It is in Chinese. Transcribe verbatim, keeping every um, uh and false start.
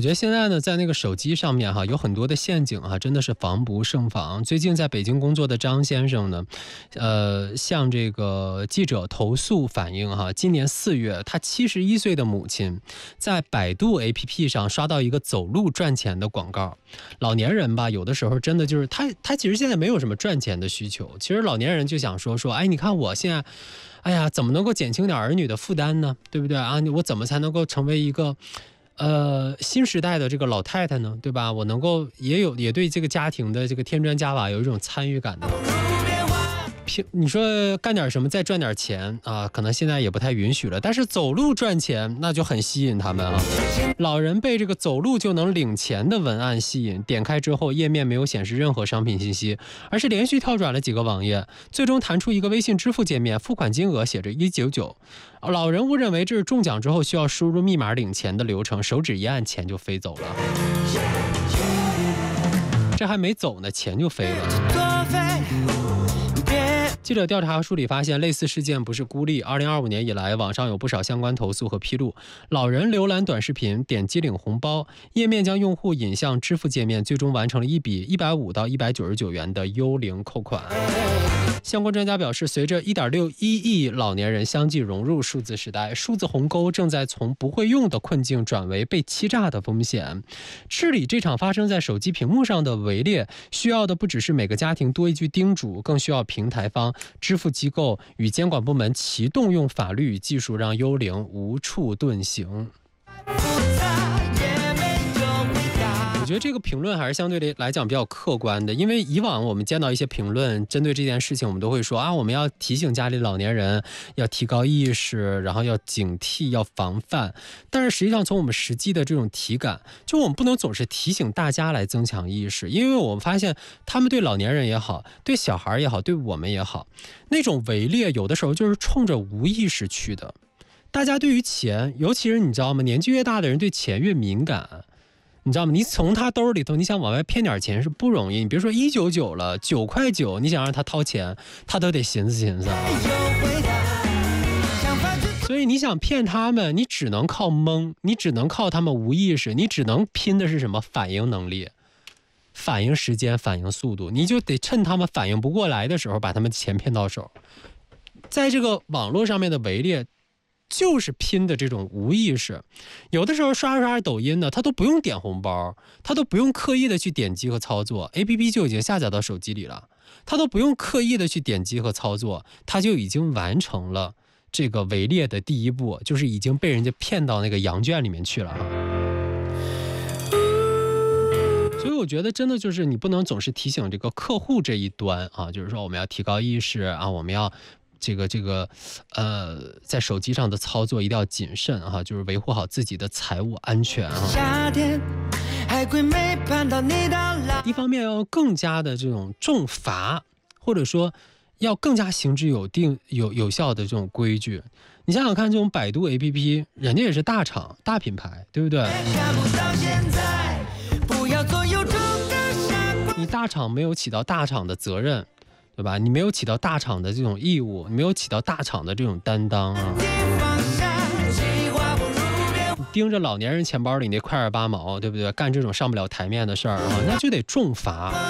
觉得现在呢，在那个手机上面哈，有很多的陷阱哈，真的是防不胜防。最近在北京工作的张先生呢，呃，向这个记者投诉反映哈，今年四月，他七十一岁的母亲在百度 A P P 上刷到一个走路赚钱的广告。老年人吧，有的时候真的就是他，他其实现在没有什么赚钱的需求，其实老年人就想说说，哎，你看我现在。哎呀，怎么能够减轻点儿女的负担呢？对不对啊？我怎么才能够成为一个，呃，新时代的这个老太太呢？对吧？我能够也有也对这个家庭的这个添砖加瓦有一种参与感的。你说干点什么再赚点钱啊，可能现在也不太允许了。但是走路赚钱那就很吸引他们啊。老人被这个走路就能领钱的文案吸引，点开之后页面没有显示任何商品信息，而是连续跳转了几个网页，最终弹出一个微信支付界面，付款金额写着一九九。老人误认为这是中奖之后需要输入密码领钱的流程，手指一按钱就飞走了。这还没走呢，钱就飞了。记者调查梳理发现，类似事件不是孤立。二零二五年以来，网上有不少相关投诉和披露。老人浏览短视频，点击领红包，页面将用户引向支付界面，最终完成了一笔一百五到一百九十九元的幽灵扣款。相关专家表示，随着一点六一亿老年人相继融入数字时代，数字鸿沟正在从不会用的困境转为被欺诈的风险。治理这场发生在手机屏幕上的围猎，需要的不只是每个家庭多一句叮嘱，更需要平台方、支付机构与监管部门齐动用法律与技术，让幽灵无处遁形。我觉得这个评论还是相对来讲比较客观的，因为以往我们见到一些评论针对这件事情，我们都会说啊，我们要提醒家里老年人要提高意识，然后要警惕，要防范。但是实际上从我们实际的这种体感，就我们不能总是提醒大家来增强意识，因为我们发现他们对老年人也好，对小孩也好，对我们也好，那种围猎有的时候就是冲着无意识去的。大家对于钱，尤其是你知道吗，年纪越大的人对钱越敏感。你知道吗？你从他兜里头，你想往外骗点钱是不容易。你别说一九九了，九块九，你想让他掏钱，他都得寻思寻思啊。所以你想骗他们，你只能靠蒙，你只能靠他们无意识，你只能拼的是什么？反应能力、反应时间、反应速度。你就得趁他们反应不过来的时候，把他们钱骗到手。在这个网络上面的围猎。就是拼的这种无意识，有的时候刷刷抖音呢，他都不用点红包，他都不用刻意的去点击和操作 ，A P P 就已经下载到手机里了，他都不用刻意的去点击和操作，他就已经完成了这个围猎的第一步，就是已经被人家骗到那个羊圈里面去了哈。所以我觉得真的就是你不能总是提醒这个客户这一端啊，就是说我们要提高意识啊，我们要。这个这个，呃，在手机上的操作一定要谨慎哈，就是维护好自己的财务安全啊。一方面要更加的这种重罚，或者说要更加行之有定、有有效的这种规矩。你想想看，这种百度 A P P， 人家也是大厂、大品牌，对不对？你大厂没有起到大厂的责任。对吧？你没有起到大厂的这种义务，你没有起到大厂的这种担当啊！你盯着老年人钱包里那块二八毛，对不对？干这种上不了台面的事儿啊，那就得重罚。